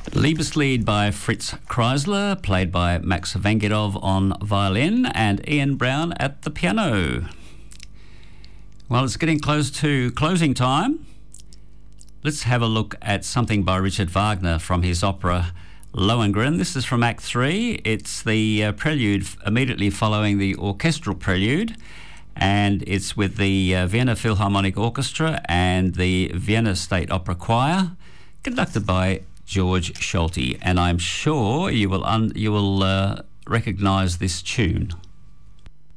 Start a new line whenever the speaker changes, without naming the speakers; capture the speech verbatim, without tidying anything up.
Liebeslied by Fritz Kreisler, played by Max Vangedov on violin and Ian Brown at the piano. Well, it's getting close to closing time. Let's have a look at something by Richard Wagner from his opera Lohengrin. This is from Act Three. It's the uh, prelude immediately following the orchestral prelude, and it's with the uh, Vienna Philharmonic Orchestra and the Vienna State Opera Choir, conducted by George Scholti. And I'm sure you will un- you will uh, recognise this tune.